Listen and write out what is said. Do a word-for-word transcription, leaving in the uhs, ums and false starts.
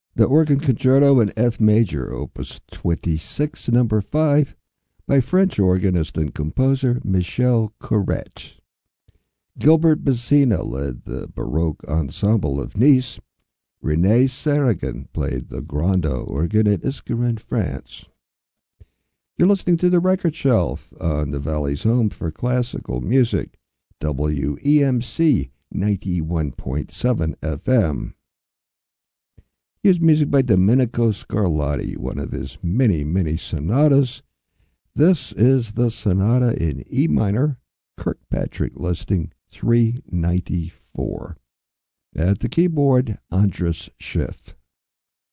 The Organ Concerto in F major, opus twenty-six, number five, by French organist and composer Michel Corrette. Gilbert Bassina led the Baroque Ensemble of Nice. René Sarragan played the Granda organ at Isquerin, France. You're listening to The Record Shelf on the Valley's home for classical music, W E M C ninety-one point seven F M. Here's music by Domenico Scarlatti, one of his many, many sonatas. This is the sonata in E minor, Kirkpatrick listing three ninety-four. At the keyboard, Andras Schiff.